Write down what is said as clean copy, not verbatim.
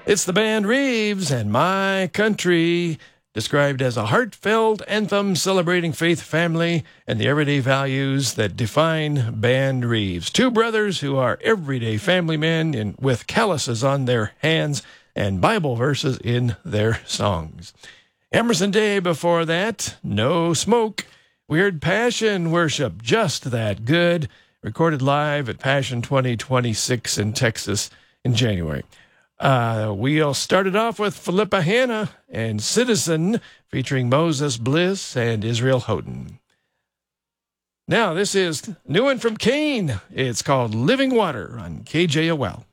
It's the band Reeves and My Country, described as a heartfelt anthem celebrating faith, family, and the everyday values that define Band Reeves. Two brothers who are everyday family men with calluses on their hands and Bible verses in their songs. Emerson Day before that, No Smoke. We heard Passion Worship, Just That Good, recorded live at Passion 2026 in Texas in January. We'll start it off with Philippa Hanna and Citizen, featuring Moses Bliss and Israel Houghton. Now, this is new one from Kane. It's called Living Water on KJOL.